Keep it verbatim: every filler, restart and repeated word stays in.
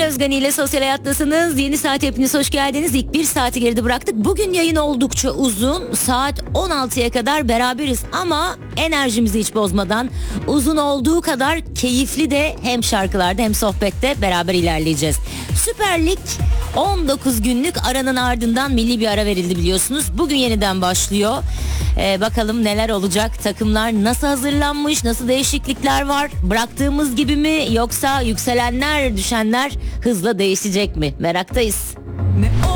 Özgani ile Sosyal Hayat'tasınız. Yeni saat hepiniz hoş geldiniz. İlk bir saati geride bıraktık. Bugün yayın oldukça uzun. Saat on altıya kadar beraberiz ama enerjimizi hiç bozmadan, uzun olduğu kadar keyifli de hem şarkılarda hem sohbette beraber ilerleyeceğiz. Süper Lig on dokuz günlük aranın ardından milli bir ara verildi biliyorsunuz. Bugün yeniden başlıyor. Ee, bakalım neler olacak, takımlar nasıl hazırlanmış, nasıl değişiklikler var, bıraktığımız gibi mi yoksa yükselenler düşenler hızla değişecek mi, meraktayız.